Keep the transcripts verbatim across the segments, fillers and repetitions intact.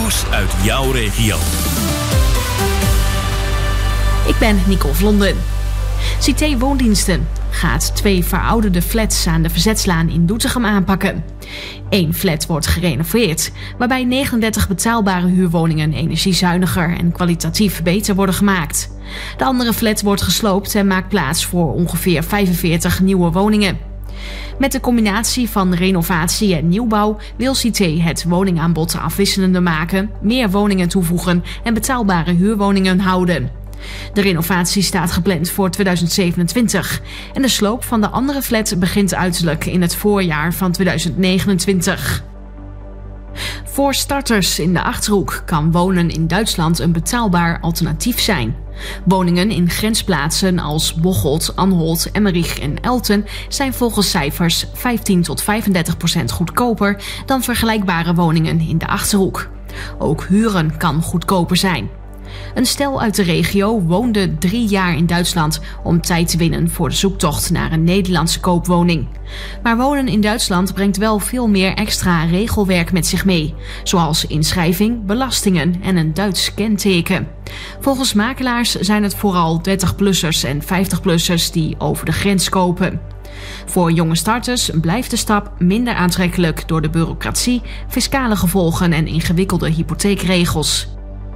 Nieuws uit jouw regio. Ik ben Nicole Vlonden. Cité Woondiensten gaat twee verouderde flats aan de Verzetslaan in Doetinchem aanpakken. Eén flat wordt gerenoveerd, waarbij negenendertig betaalbare huurwoningen energiezuiniger en kwalitatief beter worden gemaakt. De andere flat wordt gesloopt en maakt plaats voor ongeveer vijfenveertig nieuwe woningen. Met de combinatie van renovatie en nieuwbouw wil Cité het woningaanbod afwisselender maken, meer woningen toevoegen en betaalbare huurwoningen houden. De renovatie staat gepland voor tweeduizend zevenentwintig en de sloop van de andere flat begint uiterlijk in het voorjaar van tweeduizend negenentwintig. Voor starters in de Achterhoek kan wonen in Duitsland een betaalbaar alternatief zijn. Woningen in grensplaatsen als Bocholt, Anholt, Emmerich en Elten zijn volgens cijfers vijftien tot vijfendertig procent goedkoper dan vergelijkbare woningen in de Achterhoek. Ook huren kan goedkoper zijn. Een stel uit de regio woonde drie jaar in Duitsland om tijd te winnen voor de zoektocht naar een Nederlandse koopwoning. Maar wonen in Duitsland brengt wel veel meer extra regelwerk met zich mee, zoals inschrijving, belastingen en een Duits kenteken. Volgens makelaars zijn het vooral dertig-plussers en vijftig-plussers die over de grens kopen. Voor jonge starters blijft de stap minder aantrekkelijk door de bureaucratie, fiscale gevolgen en ingewikkelde hypotheekregels.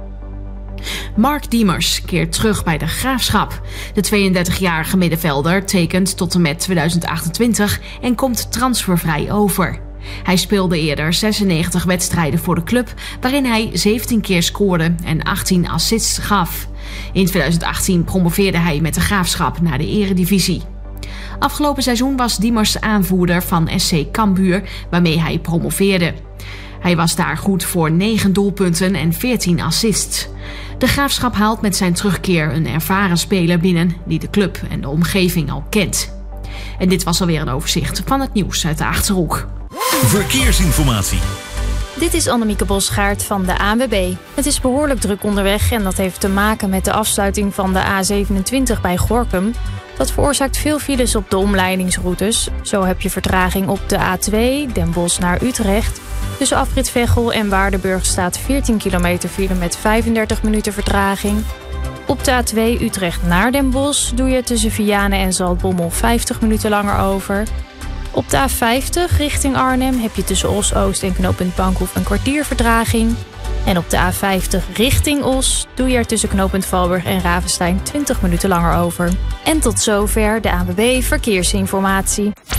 Mark Diemers keert terug bij de Graafschap. De tweeëndertigjarige middenvelder tekent tot en met tweeduizend achtentwintig en komt transfervrij over. Hij speelde eerder zesennegentig wedstrijden voor de club, waarin hij zeventien keer scoorde en achttien assists gaf. In tweeduizend achttien promoveerde hij met de Graafschap naar de Eredivisie. Afgelopen seizoen was Diemers aanvoerder van S C Cambuur, waarmee hij promoveerde. Hij was daar goed voor negen doelpunten en veertien assists. De Graafschap haalt met zijn terugkeer een ervaren speler binnen die de club en de omgeving al kent. En dit was alweer een overzicht van het nieuws uit de Achterhoek. Verkeersinformatie. Dit is Annemieke Bosgaard van de A N W B. Het is behoorlijk druk onderweg en dat heeft te maken met de afsluiting van de A zevenentwintig bij Gorinchem. Dat veroorzaakt veel files op de omleidingsroutes. Zo heb je vertraging op de A twee, Den Bosch naar Utrecht. Tussen afrit Veghel en Waardenburg staat veertien kilometer file met vijfendertig minuten vertraging. Op de A twee Utrecht naar Den Bosch doe je tussen Vianen en Zaltbommel vijftig minuten langer over. Op de A vijftig richting Arnhem heb je tussen Os-Oost en knooppunt Bankhoef een kwartier vertraging. En op de A vijftig richting Os doe je er tussen knooppunt Valburg en Ravenstein twintig minuten langer over. En tot zover de A N W B Verkeersinformatie.